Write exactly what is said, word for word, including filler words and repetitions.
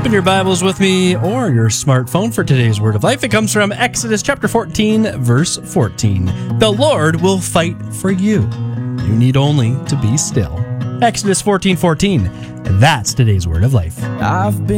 Open your Bibles with me or your smartphone for today's Word of Life. It comes from Exodus chapter fourteen, verse fourteen. The Lord will fight for you. You need only to be still. Exodus fourteen fourteen. That's today's Word of Life. I've been